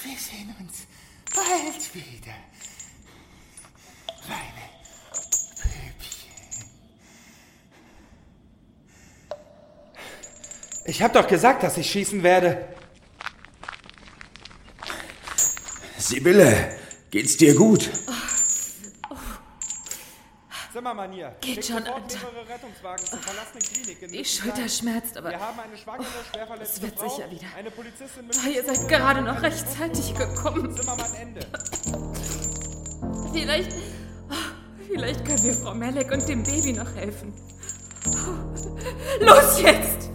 Wir sehen uns bald wieder. Meine Püppchen. Ich hab doch gesagt, dass ich schießen werde. Sibylle, geht's dir gut? Zimmermann hier. Geht schon, sofort Alter. mehrere Rettungswagen zur verlassenen Klinik in Die Schulter schmerzt, aber Wir haben eine schwangere, schwerverletzte es wird Frau, sicher wieder. eine Polizistin mit... Ihr seid gerade noch rechtzeitig gekommen. Zimmermann, Ende. Vielleicht können wir Frau Melek und dem Baby noch helfen. Los jetzt!